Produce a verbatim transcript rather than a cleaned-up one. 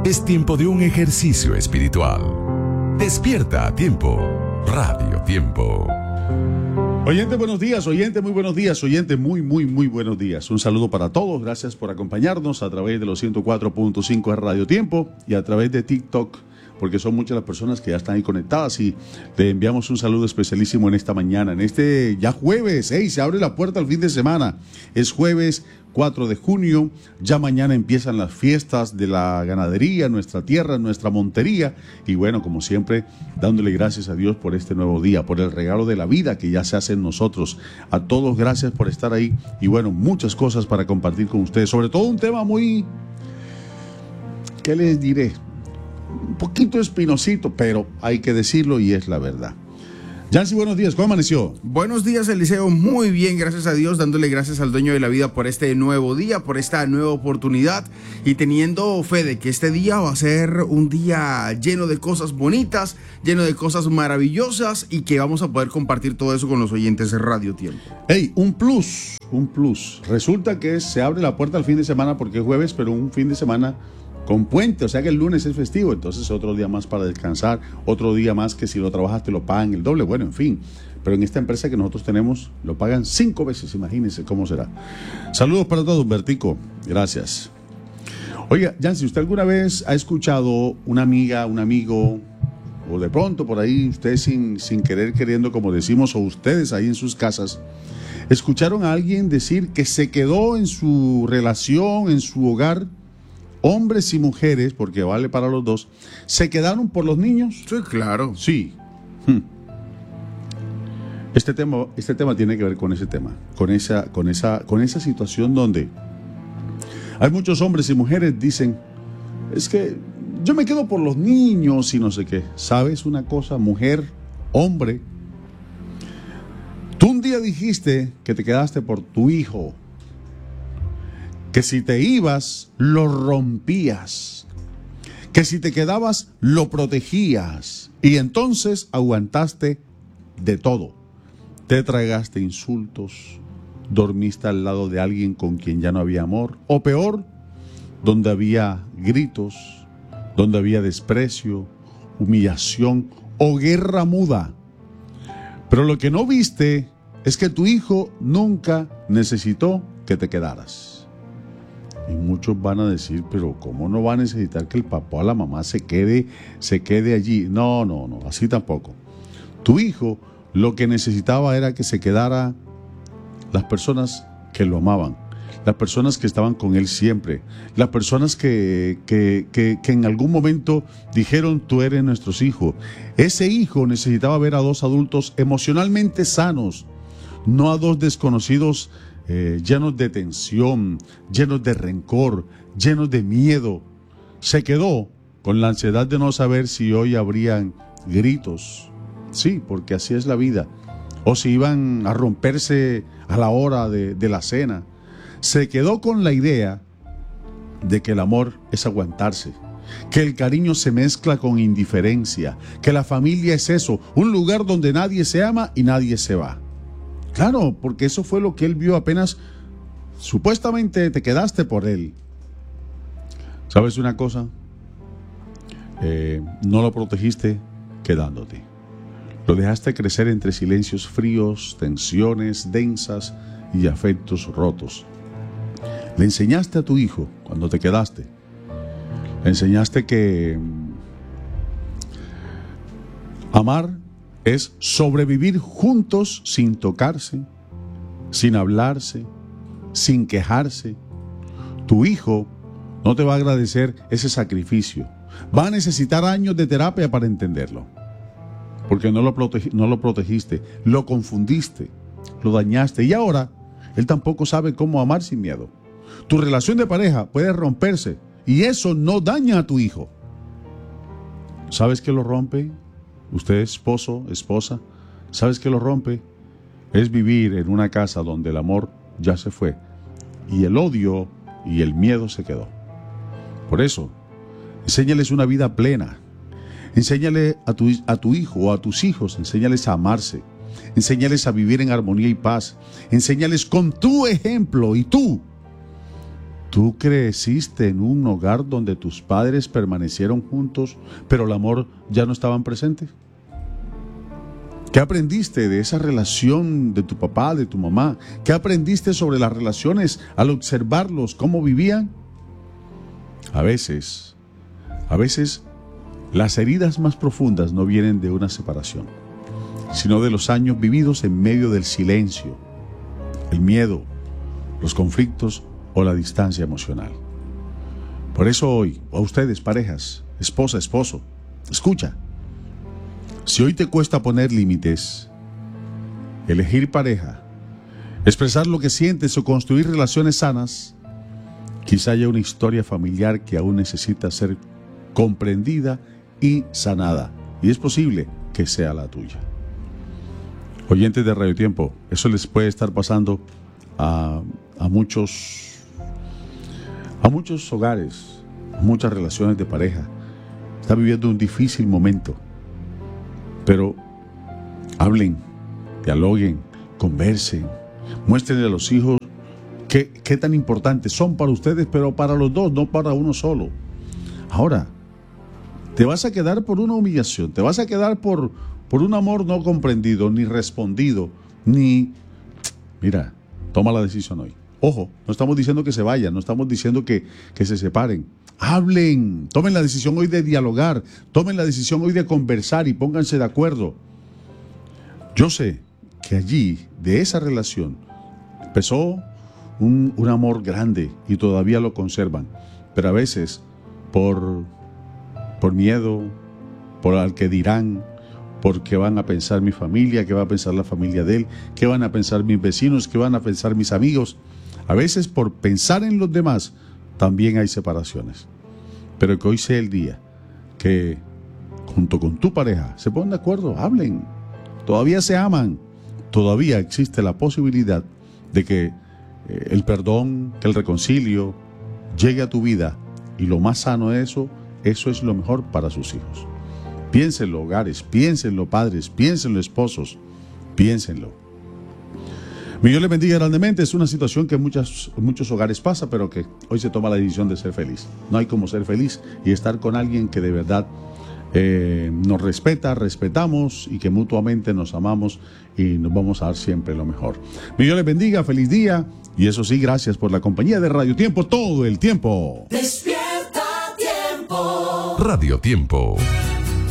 Es tiempo de un ejercicio espiritual. Despierta a tiempo. Radio Tiempo. Oyente, buenos días. Oyente, muy buenos días. Oyente, muy, muy, muy buenos días. Un saludo para todos. Gracias por acompañarnos a través de los ciento cuatro punto cinco de Radio Tiempo y a través de TikTok, porque son muchas las personas que ya están ahí conectadas, y te enviamos un saludo especialísimo en esta mañana, en este ya jueves. Hey, se abre la puerta al fin de semana. Es jueves cuatro de junio, ya mañana empiezan las fiestas de la ganadería, nuestra tierra, nuestra montería, y bueno, como siempre, dándole gracias a Dios por este nuevo día, por el regalo de la vida que ya se hace en nosotros. A todos, gracias por estar ahí, y bueno, muchas cosas para compartir con ustedes, sobre todo un tema muy, ¿qué les diré? Un poquito espinosito, pero hay que decirlo y es la verdad. Yancy, buenos días, ¿cómo amaneció? Buenos días, Eliseo, muy bien, gracias a Dios, dándole gracias al dueño de la vida por este nuevo día, por esta nueva oportunidad, y teniendo fe de que este día va a ser un día lleno de cosas bonitas, lleno de cosas maravillosas, y que vamos a poder compartir todo eso con los oyentes de Radio Tiempo. Hey, un plus, un plus. Resulta que se abre la puerta al fin de semana porque es jueves, pero un fin de semana con puente, o sea que el lunes es festivo, entonces otro día más para descansar, otro día más que si lo trabajas te lo pagan el doble, bueno, en fin. Pero en esta empresa que nosotros tenemos lo pagan cinco veces, imagínense cómo será. Saludos para todos, Humbertico, gracias. Oiga, Yancy, ¿usted alguna vez ha escuchado una amiga, un amigo, o de pronto por ahí usted sin, sin querer queriendo, como decimos, o ustedes ahí en sus casas, escucharon a alguien decir que se quedó en su relación, en su hogar, hombres y mujeres, porque vale para los dos, se quedaron por los niños? Sí, claro. Sí. Este tema, este tema tiene que ver con ese tema, con esa, con esa, con esa situación donde hay muchos hombres y mujeres dicen, es que yo me quedo por los niños y no sé qué. ¿Sabes una cosa, mujer, hombre? Tú un día dijiste que te quedaste por tu hijo, que si te ibas, lo rompías, que si te quedabas, lo protegías, y entonces aguantaste de todo. Te tragaste insultos, dormiste al lado de alguien con quien ya no había amor, o peor, donde había gritos, donde había desprecio, humillación o guerra muda. Pero lo que no viste es que tu hijo nunca necesitó que te quedaras. Y muchos van a decir, pero ¿cómo no va a necesitar que el papá o la mamá se quede, se quede allí? No, no, no, así tampoco. Tu hijo lo que necesitaba era que se quedara las personas que lo amaban, las personas que estaban con él siempre, las personas que, que, que, que en algún momento dijeron, tú eres nuestro hijo. Ese hijo necesitaba ver a dos adultos emocionalmente sanos, no a dos desconocidos Eh, llenos de tensión, llenos de rencor, llenos de miedo. Se quedó con la ansiedad de no saber si hoy habrían gritos. Sí, porque así es la vida. O si iban a romperse a la hora de, de la cena. Se quedó con la idea de que el amor es aguantarse, que el cariño se mezcla con indiferencia, que la familia es eso, un lugar donde nadie se ama y nadie se va. Claro, porque eso fue lo que él vio apenas, supuestamente te quedaste por él. ¿Sabes una cosa? Eh, no lo protegiste quedándote. Lo dejaste crecer entre silencios fríos, tensiones densas y afectos rotos. Le enseñaste a tu hijo, cuando te quedaste, le enseñaste que amar es sobrevivir juntos sin tocarse, sin hablarse, sin quejarse. Tu hijo no te va a agradecer ese sacrificio. Va a necesitar años de terapia para entenderlo. Porque no lo, protegi- no lo protegiste, lo confundiste, lo dañaste. Y ahora él tampoco sabe cómo amar sin miedo. Tu relación de pareja puede romperse y eso no daña a tu hijo. ¿Sabes qué lo rompe? Usted, esposo, esposa, ¿sabes qué lo rompe? Es vivir en una casa donde el amor ya se fue y el odio y el miedo se quedó. Por eso, enséñales una vida plena. Enséñale a tu, a tu hijo o a tus hijos, enséñales a amarse. Enséñales a vivir en armonía y paz. Enséñales con tu ejemplo y tú Tú creciste en un hogar donde tus padres permanecieron juntos, pero el amor ya no estaban presentes. ¿Qué aprendiste de esa relación de tu papá, de tu mamá? ¿Qué aprendiste sobre las relaciones al observarlos, cómo vivían? A veces, a veces, las heridas más profundas no vienen de una separación, sino de los años vividos en medio del silencio, el miedo, los conflictos o la distancia emocional. Por eso hoy, a ustedes, parejas, esposa, esposo, escucha. Si hoy te cuesta poner límites, elegir pareja, expresar lo que sientes o construir relaciones sanas, quizá haya una historia familiar que aún necesita ser comprendida y sanada. Y es posible que sea la tuya. Oyentes de Radio Tiempo, eso les puede estar pasando a, a muchos a muchos hogares, a muchas relaciones de pareja. Está viviendo un difícil momento, pero hablen, dialoguen, conversen, muéstrenle a los hijos qué, qué tan importantes son para ustedes, pero para los dos, no para uno solo. Ahora, te vas a quedar por una humillación, te vas a quedar por, por un amor no comprendido, ni respondido, ni... Mira, toma la decisión hoy. Ojo, no estamos diciendo que se vayan, no estamos diciendo que, que se separen. Hablen, tomen la decisión hoy de dialogar, tomen la decisión hoy de conversar y pónganse de acuerdo. Yo sé que allí, de esa relación, empezó un, un amor grande y todavía lo conservan, pero a veces por, por miedo, por al que dirán, por qué van a pensar mi familia, qué va a pensar la familia de él, qué van a pensar mis vecinos, qué van a pensar mis amigos. A veces por pensar en los demás también hay separaciones. Pero que hoy sea el día que junto con tu pareja se pongan de acuerdo, hablen. Todavía se aman. Todavía existe la posibilidad de que eh, el perdón, que el reconcilio llegue a tu vida. Y lo más sano de eso, eso es lo mejor para sus hijos. Piénsenlo, hogares, piénsenlo, padres, piénsenlo, esposos, piénsenlo. Mi Dios les bendiga grandemente. Es una situación que en muchas, muchos hogares pasa, pero que hoy se toma la decisión de ser feliz. No hay como ser feliz y estar con alguien que de verdad eh, nos respeta, respetamos y que mutuamente nos amamos y nos vamos a dar siempre lo mejor. Mi Dios les bendiga, feliz día y eso sí, gracias por la compañía de Radio Tiempo todo el tiempo. Despierta Tiempo. Radio Tiempo.